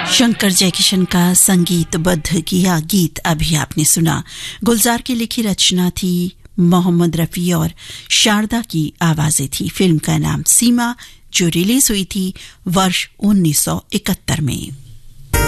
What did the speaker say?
शंकर जयकिशन का संगीतबद्ध किया गीत अभी आपने सुना। गुलजार की लिखी रचना थी, मोहम्मद रफी और शारदा की आवाजें थी। फिल्म का नाम सीमा, जो रिलीज हुई थी वर्ष 1971 में।